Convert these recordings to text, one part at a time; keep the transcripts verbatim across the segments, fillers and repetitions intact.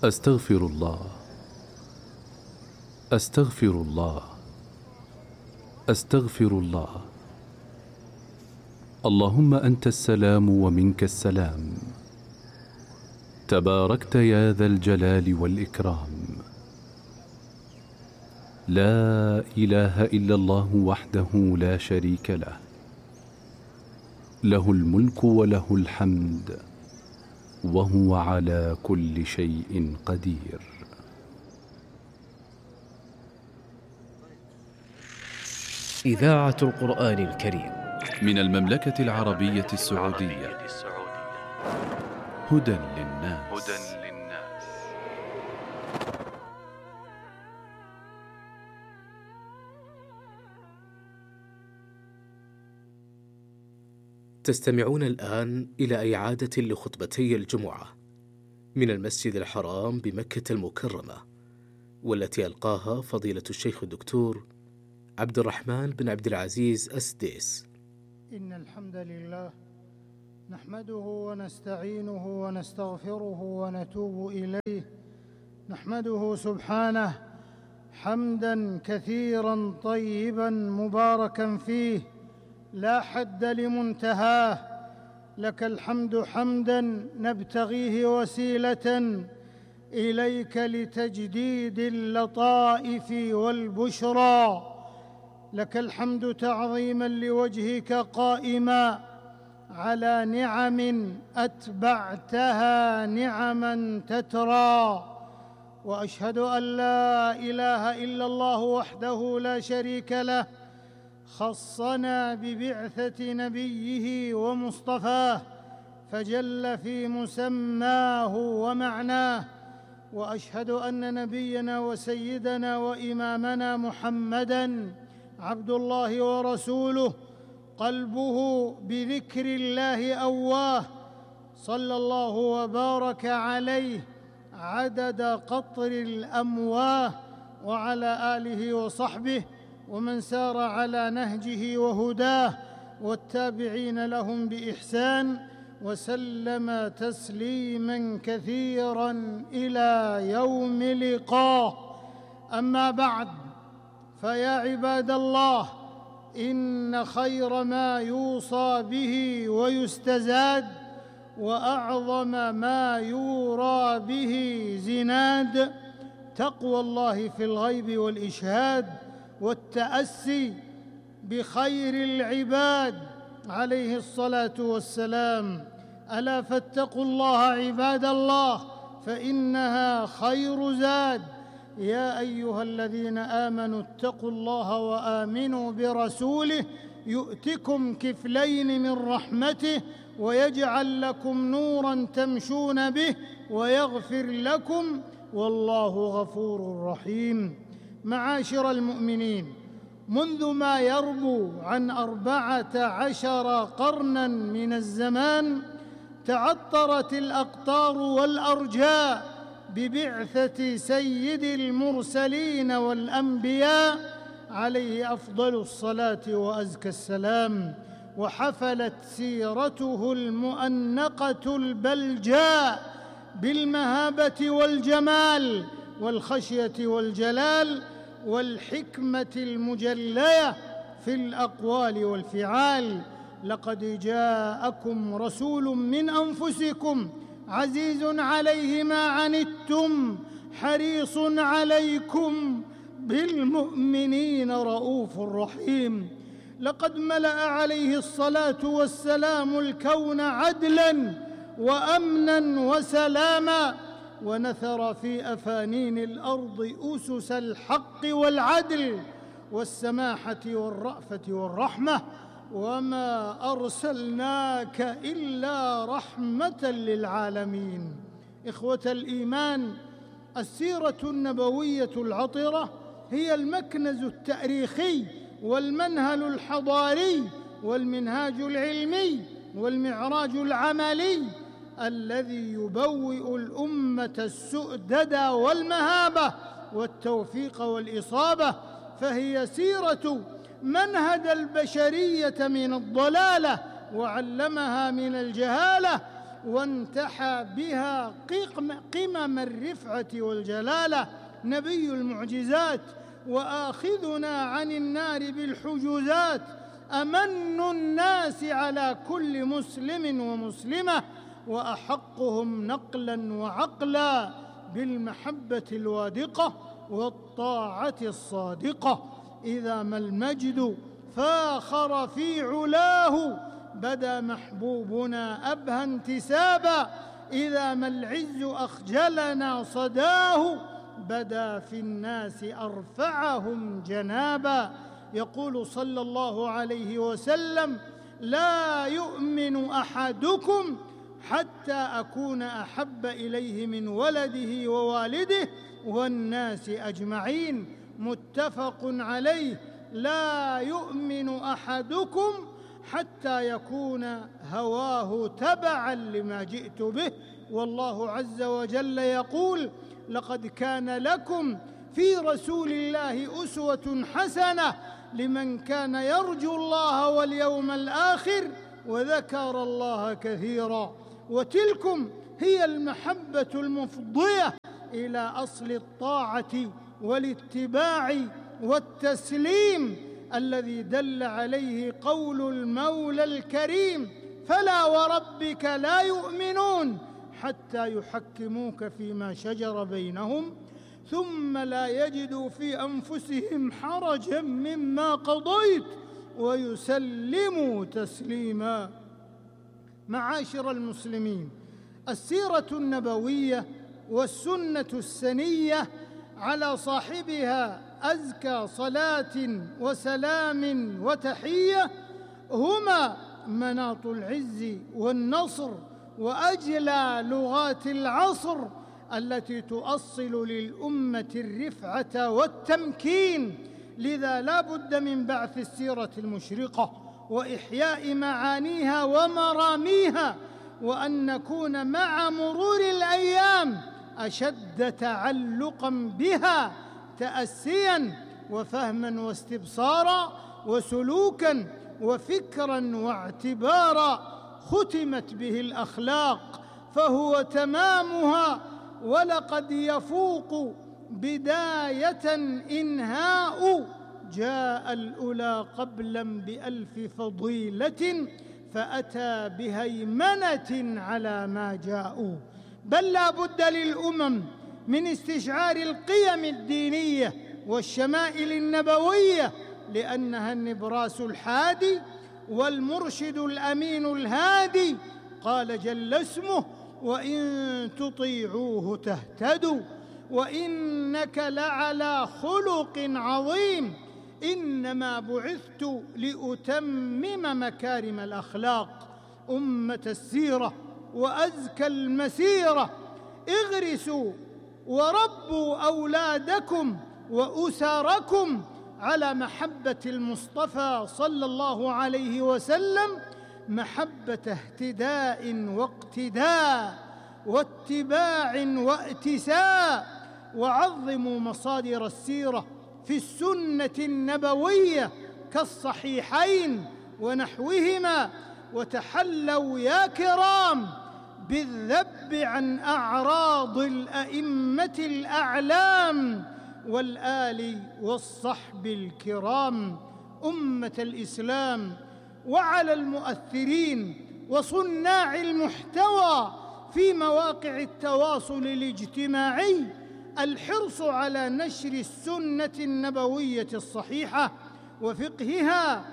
أستغفر الله أستغفر الله أستغفر الله. اللهم أنت السلام ومنك السلام، تباركت يا ذا الجلال والإكرام. لا إله إلا الله وحده لا شريك له، له الملك وله الحمد وهو على كل شيء قدير. إذاعة القرآن الكريم من المملكة العربية السعودية. هدى للناس. تستمعون الآن إلى إعادة لخطبتي الجمعة من المسجد الحرام بمكة المكرمة، والتي ألقاها فضيلة الشيخ الدكتور عبد الرحمن بن عبد العزيز السديس. إن الحمد لله نحمده ونستعينه ونستغفره ونتوب إليه. نحمده سبحانه حمدا كثيرا طيبا مباركا فيه لا حد لمنتهاه. لك الحمد حمدا نبتغيه وسيلة إليك لتجديد اللطائف والبشرى. لك الحمد تعظيما لوجهك قائما على نعم أتبعتها نعما تترى. وأشهد أن لا إله إلا الله وحده لا شريك له، خصنا ببعثة نبيه ومصطفاه فجل في مسماه ومعناه. وأشهد أن نبينا وسيدنا وإمامنا محمدًا عبد الله ورسوله، قلبه بذكر الله أواه، صلى الله وبارك عليه عدد قطر الأمواه، وعلى آله وصحبه ومن سار على نهجه وهداه والتابعين لهم بإحسان، وسلم تسليما كثيرا إلى يوم لقاه. أما بعد، فيا عباد الله، إن خير ما يوصى به ويستزاد وأعظم ما يورى به زناد تقوى الله في الغيب والإشهاد، والتأسي بخير العباد عليه الصلاة والسلام. ألا فاتقوا الله عباد الله، فإنها خير زاد. يا أيها الذين آمنوا اتقوا الله وآمنوا برسوله يؤتكم كفلين من رحمته ويجعل لكم نورا تمشون به ويغفر لكم، والله غفور رحيم. معاشر المؤمنين، منذ ما يربو عن أربعة عشر قرنا من الزمان تعطرت الأقطار والأرجاء ببعثة سيد المرسلين والأنبياء عليه أفضل الصلاة وأزكى السلام، وحفلت سيرته المؤنقة البلجاء بالمهابة والجمال والخشية والجلال والحكمة المجلية في الأقوال والفعال. لقد جاءكم رسول من أنفسكم عزيز عليه ما عنتم حريص عليكم بالمؤمنين رؤوف رحيم. لقد ملأ عليه الصلاة والسلام الكون عدلا وأمنا وسلاما، ونثر في أفانين الأرض أسس الحق والعدل والسماحة والرأفة والرحمة، وما أرسلناك إلا رحمة للعالمين. إخوة الإيمان، السيرة النبوية العطرة هي المكنز التاريخي والمنهل الحضاري والمنهاج العلمي والمعراج العملي الذي يبوئ الأمة السؤدد والمهابة والتوفيق والإصابة. فهي سيرة من هدى البشرية من الضلالة وعلمها من الجهالة، وانتحى بها قمم الرفعة والجلالة، نبي المعجزات وآخذنا عن النار بالحجوزات، أمن الناس على كل مسلم ومسلمة، وأحقهم نقلا وعقلا بالمحبة الوادقة والطاعة الصادقة. إذا ما المجد فاخر في علاه بدا محبوبنا أبهى انتسابا، إذا ما العز أخجلنا صداه بدا في الناس أرفعهم جنابا. يقول صلى الله عليه وسلم: لا يؤمن أحدكم حتى أكون أحب إليه من ولده ووالده والناس أجمعين، متفق عليه. لا يؤمن أحدكم حتى يكون هواه تبعا لما جئت به. والله عز وجل يقول: لقد كان لكم في رسول الله أسوة حسنة لمن كان يرجو الله واليوم الآخر وذكر الله كثيرا. وتلكم هي المحبة المفضية إلى أصل الطاعة والاتباع والتسليم الذي دل عليه قول المولى الكريم: فلا وربك لا يؤمنون حتى يحكموك فيما شجر بينهم ثم لا يجدوا في أنفسهم حرجا مما قضيت ويسلموا تسليما. معاشر المسلمين، السيرة النبوية والسنة السنية على صاحبها أزكى صلاة وسلام وتحية هما مناط العز والنصر وأجلى لغات العصر التي تؤصل للأمة الرفعة والتمكين. لذا لا بد من بعث السيرة المشرقة وإحياء معانيها ومراميها، وأن نكون مع مرور الأيام أشد تعلقا بها تأسيا وفهما واستبصارا وسلوكا وفكرا واعتبارا. ختمت به الأخلاق فهو تمامها، ولقد يفوق بداية إنهاء. جاء الأولى قبلا بألف فضيلة فأتى بهيمنة على ما جاءوا. بل لا بد للأمم من استشعار القيم الدينية والشمائل النبوية، لأنها النبراس الحادي والمرشد الأمين الهادي. قال جل اسمه: وإن تطيعوه تهتدوا وإنك لعلى خلق عظيم. إنما بعثت لأتمم مكارم الأخلاق. أمة السيرة وأزكى المسيرة، اغرسوا وربوا أولادكم وأسركم على محبة المصطفى صلى الله عليه وسلم، محبة اهتداء واقتداء واتباع واتساء. وعظموا مصادر السيرة في السنة النبوية كالصحيحين ونحوهما، وتحلوا يا كرام بالذب عن أعراض الأئمة الأعلام والآل والصحب الكرام. أمة الإسلام، وعلى المؤثرين وصناع المحتوى في مواقع التواصل الاجتماعي الحرص على نشر السنة النبوية الصحيحة وفقهها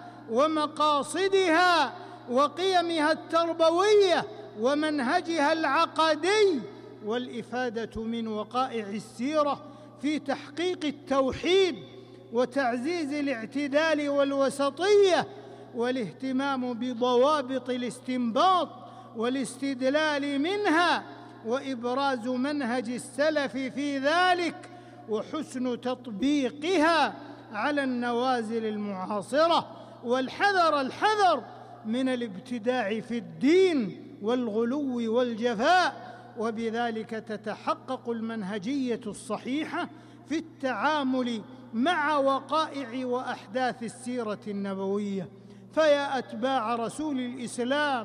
ومقاصدها وقيمها التربوية ومنهجها العقدي، والإفادة من وقائع السيرة في تحقيق التوحيد وتعزيز الاعتدال والوسطية، والاهتمام بضوابط الاستنباط والاستدلال منها، وإبراز منهج السلف في ذلك، وحسن تطبيقها على النوازل المعاصرة. والحذر الحذر من الابتداع في الدين والغلو والجفاء، وبذلك تتحقق المنهجية الصحيحة في التعامل مع وقائع وأحداث السيرة النبوية. فيا أتباع رسول الإسلام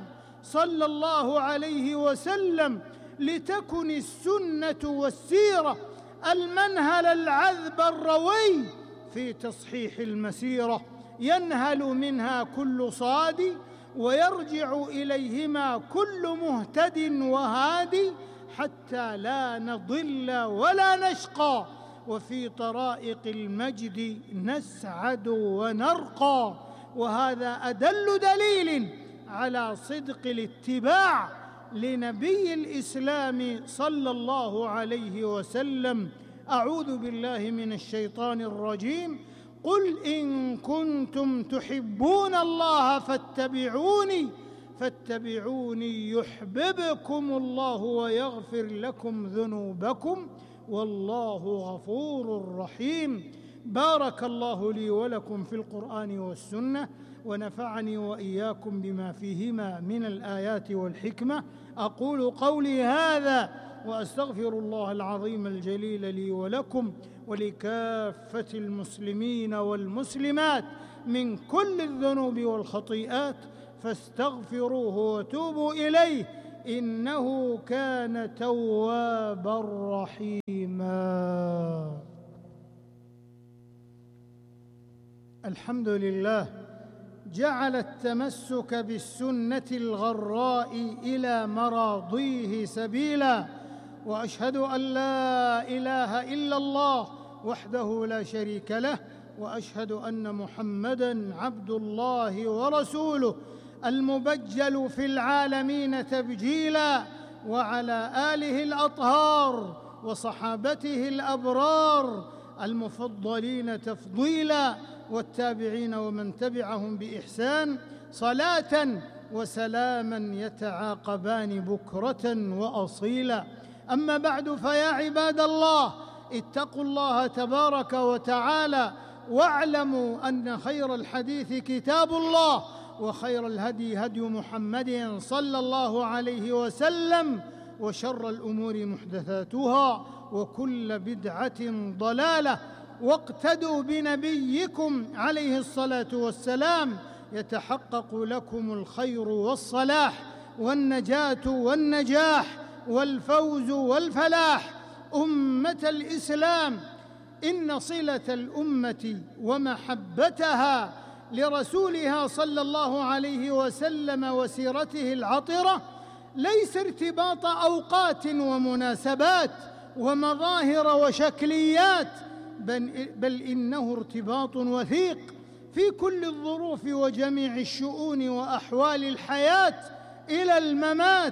صلى الله عليه وسلم، لتكن السنة والسيرة المنهل العذب الروي في تصحيح المسيرة، ينهل منها كل صادي ويرجع إليهما كل مهتد وهادي، حتى لا نضل ولا نشقى، وفي طرائق المجد نسعد ونرقى. وهذا أدل دليل على صدق الاتباع لنبي الإسلام صلى الله عليه وسلم. أعوذ بالله من الشيطان الرجيم. قل إن كنتم تحبون الله فاتبعوني فاتبعوني يحببكم الله ويغفر لكم ذنوبكم والله غفور رحيم. بارك الله لي ولكم في القرآن والسنة، ونفعني وإياكم بما فيهما من الآيات والحكمة. أقول قولي هذا وأستغفر الله العظيم الجليل لي ولكم ولكافة المسلمين والمسلمات من كل الذنوب والخطيئات، فاستغفروه وتوبوا إليه إنه كان توابا رحيما. الحمد لله جعل التمسك بالسنة الغراء إلى مراضيه سبيلا، وأشهد أن لا إله إلا الله وحده لا شريك له، وأشهد أن محمدًا عبد الله ورسوله المبجل في العالمين تبجيلا، وعلى آله الأطهار وصحابته الأبرار المفضلين تفضيلا، والتابعين ومن تبعهم بإحسان، صلاة وسلاما يتعاقبان بكرة وأصيلا. أما بعد، فيا عباد الله، اتقوا الله تبارك وتعالى، واعلموا أن خير الحديث كتاب الله، وخير الهدي هدي محمد صلى الله عليه وسلم، وشر الأمور محدثاتها، وكل بدعة ضلالة. واقتدوا بنبيكم عليه الصلاة والسلام، يتحقق لكم الخير والصلاح والنجاة والنجاح والفوز والفلاح. أمة الإسلام، إن صلة الأمة ومحبتها لرسولها صلى الله عليه وسلم وسيرته العطرة ليس ارتباط أوقات ومناسبات ومظاهر وشكليات، بل إنه ارتباط وثيق في كل الظروف وجميع الشؤون وأحوال الحياة إلى الممات،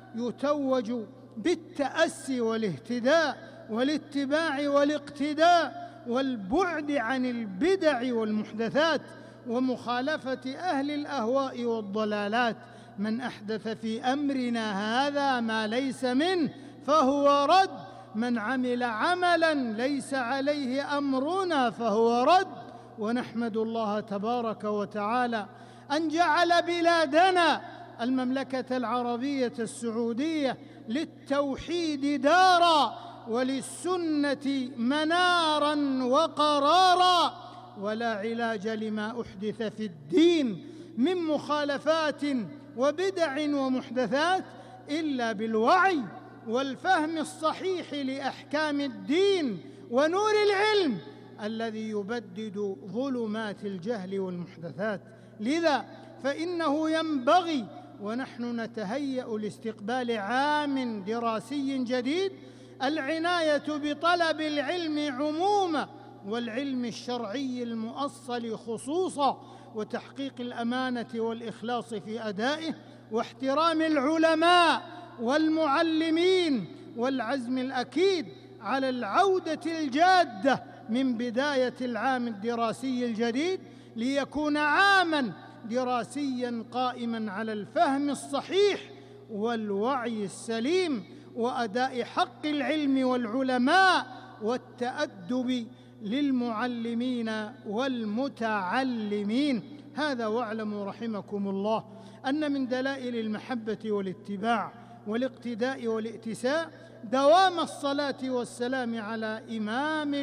يتوج بالتأسي والاهتداء والاتباع والاقتداء والبعد عن البدع والمحدثات ومخالفة أهل الأهواء والضلالات. من أحدث في أمرنا هذا ما ليس منه فهو رد، من عمل عملا ليس عليه أمرنا فهو رد. ونحمد الله تبارك وتعالى أن جعل بلادنا المملكة العربية السعودية للتوحيد دارا، وللسنة منارا وقرارا، ولا علاج لما أحدث في الدين من مخالفات وبدع ومحدثات إلا بالوعي والفهم الصحيح لأحكام الدين ونور العلم الذي يبدد ظلمات الجهل والمحدثات. لذا فإنه ينبغي ونحن نتهيأ لاستقبال عام دراسي جديد العناية بطلب العلم عموما والعلم الشرعي المؤصل خصوصا، وتحقيق الأمانة والإخلاص في أدائه، واحترام العلماء والمعلمين، والعزم الأكيد على العودة الجادة من بداية العام الدراسي الجديد ليكون عاماً دراسياً قائماً على الفهم الصحيح والوعي السليم وأداء حق العلم والعلماء والتأدب للمعلمين والمتعلمين. هذا واعلموا رحمكم الله أن من دلائل المحبة والاتباع والاقتداء والائتساء دوام الصلاة والسلام على إمام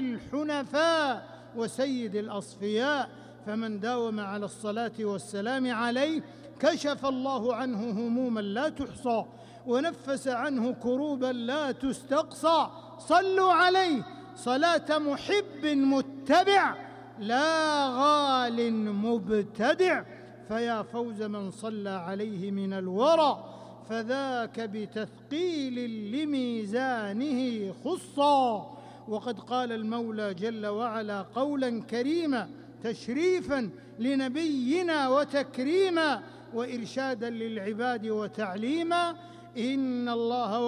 الحنفاء وسيد الأصفياء، فمن داوم على الصلاة والسلام عليه كشف الله عنه هموما لا تحصى ونفس عنه كروبا لا تستقصى. صلوا عليه صلاة محب متبع لا غال مبتدع، فيا فوز من صلى عليه من الورى، فذاك بتثقيل لميزانه خصا. وقد قال المولى جل وعلا قولا كريما تشريفا لنبينا وتكريما وإرشادا للعباد وتعليما: إن الله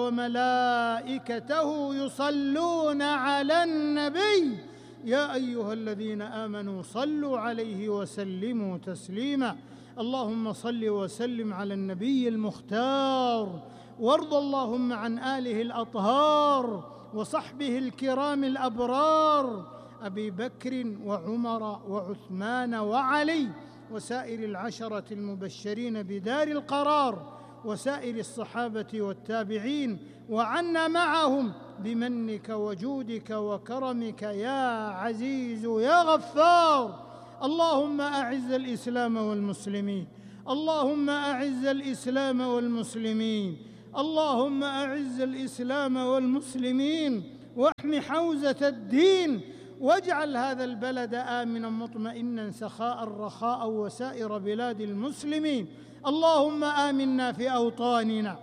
وملائكته يصلون على النبي يا أيها الذين آمنوا صلوا عليه وسلموا تسليما. اللهم صل وسلم على النبي المختار، وارض اللهم عن آله الأطهار وصحبه الكرام الأبرار، أبي بكر وعمر وعثمان وعلي وسائر العشرة المبشرين بدار القرار، وسائر الصحابة والتابعين، وعنا معهم بمنك وجودك وكرمك يا عزيز يا غفار. اللهم أعز الإسلام والمسلمين، اللهم أعز الإسلام والمسلمين، اللهم أعز الإسلام والمسلمين، واحم حوزة الدين، واجعل هذا البلد آمنا مطمئنا سخاء رخاء وسائر بلاد المسلمين. اللهم آمنا في أوطاننا،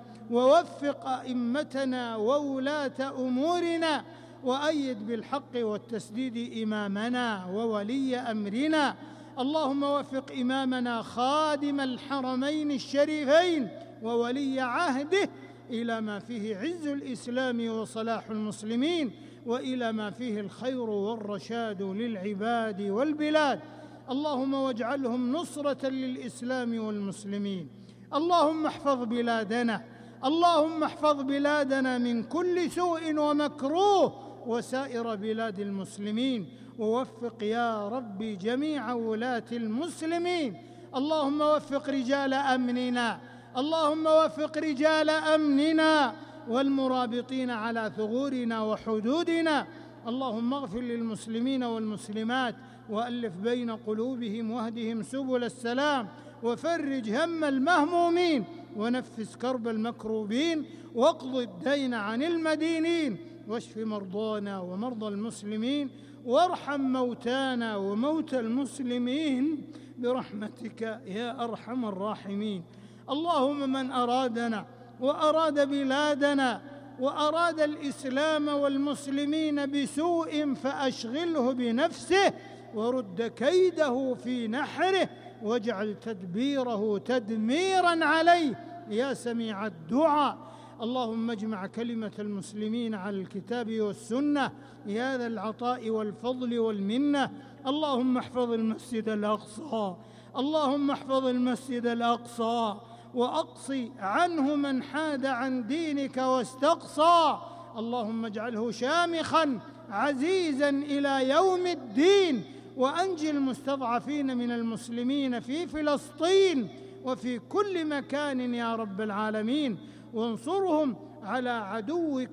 ووفق أئمتنا وولاة أمورنا، وأيد بالحق والتسديد إمامنا وولي أمرنا. اللهم وفق إمامنا خادم الحرمين الشريفين وولي عهده إلى ما فيه عز الإسلام وصلاح المسلمين، وإلى ما فيه الخير والرشاد للعباد والبلاد. اللهم واجعلهم نصرة للإسلام والمسلمين. اللهم احفظ بلادنا، اللهم احفظ بلادنا من كل سوء ومكروه وسائر بلاد المسلمين، ووفق يا ربي جميع ولاة المسلمين. اللهم وفق رجال أمننا، اللهم وفق رجال أمننا والمرابطين على ثغورنا وحدودنا. اللهم اغفر للمسلمين والمسلمات وألف بين قلوبهم واهدهم سبل السلام، وفرج هم المهمومين، ونفس كرب المكروبين، واقض الدين عن المدينين، واشف مرضانا ومرضى المسلمين، وارحم موتانا وموتى المسلمين برحمتك يا أرحم الراحمين. اللهم من أرادنا وأراد بلادنا وأراد الإسلام والمسلمين بسوء فأشغله بنفسه، ورد كيده في نحره، واجعل تدبيره تدميرا عليه يا سميع الدعاء. اللهم اجمع كلمة المسلمين على الكتاب والسنة يا ذا العطاء والفضل والمنة. اللهم احفظ المسجد الأقصى، اللهم احفظ المسجد الأقصى، وأقصي عنه من حاد عن دينك واستقصى. اللهم اجعله شامخا عزيزا إلى يوم الدين، وأنجي المستضعفين من المسلمين في فلسطين وفي كل مكان يا رب العالمين، وانصرهم على عدوك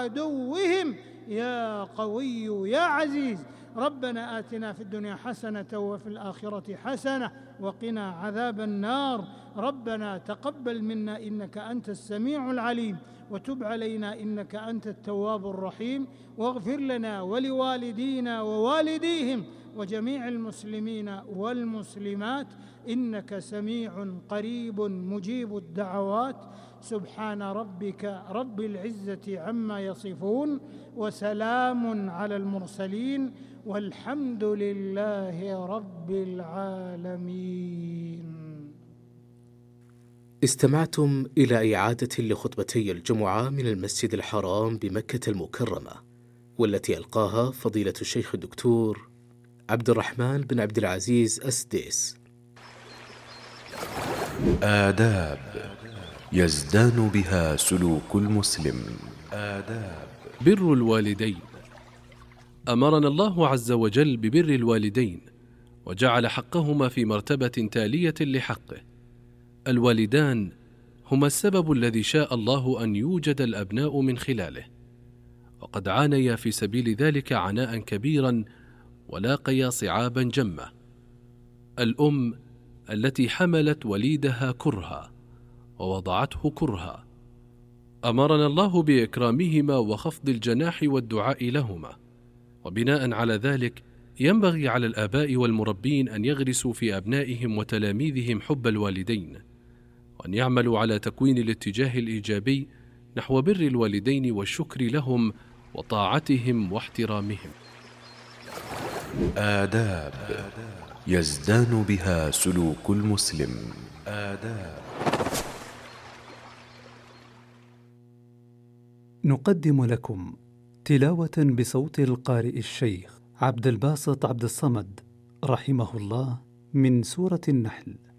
وعدوهم يا قوي يا عزيز. ربنا آتنا في الدنيا حسنة وفي الآخرة حسنة وقنا عذاب النار. ربنا تقبل منا إنك أنت السميع العليم، وتب علينا إنك أنت التواب الرحيم، واغفر لنا ولوالدينا ووالديهم وجميع المسلمين والمسلمات إنك سميع قريب مجيب الدعوات. سبحان ربك رب العزة عما يصفون، وسلام على المرسلين، والحمد لله رب العالمين. استمعتم إلى إعادة لخطبتي الجمعة من المسجد الحرام بمكة المكرمة، والتي ألقاها فضيلة الشيخ الدكتور عبد الرحمن بن عبد العزيز السديس. آداب يزدان بها سلوك المسلم. آداب بر الوالدين. أمرنا الله عز وجل ببر الوالدين، وجعل حقهما في مرتبة تالية لحقه. الوالدان هما السبب الذي شاء الله أن يوجد الأبناء من خلاله، وقد عانيا في سبيل ذلك عناء كبيرا ولاقيا صعابا جمة. الأم التي حملت وليدها كرها ووضعته كرها. أمرنا الله بإكرامهما وخفض الجناح والدعاء لهما، وبناء على ذلك ينبغي على الآباء والمربين أن يغرسوا في أبنائهم وتلاميذهم حب الوالدين، وأن يعملوا على تكوين الاتجاه الإيجابي نحو بر الوالدين والشكر لهم وطاعتهم واحترامهم. آداب يزدان بها سلوك المسلم. آداب. نقدم لكم تلاوة بصوت القارئ الشيخ عبد الباسط عبد الصمد رحمه الله من سورة النحل.